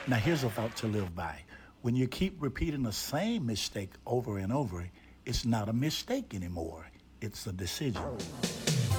Now, here's a thought to live by. When you keep repeating the same mistake over and over, it's not a mistake anymore, it's a decision.